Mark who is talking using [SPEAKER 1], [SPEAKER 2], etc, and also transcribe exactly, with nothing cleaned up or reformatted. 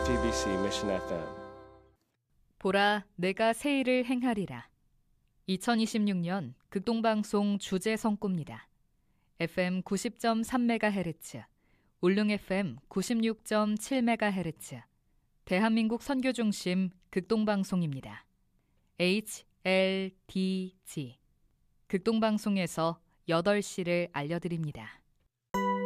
[SPEAKER 1] 제이티비씨 Mission 에프엠.
[SPEAKER 2] 보라, 내가 새 일을 행하리라. 이천이십육 년 극동방송 주제 성구입니다. 에프엠 구십 점 삼 메가헤르츠, 울릉 에프엠 구십육 점 칠 메가헤르츠, 대한민국 선교중심 극동방송입니다. 에이치 엘 디 지, 극동방송에서 여덟 시를 알려드립니다.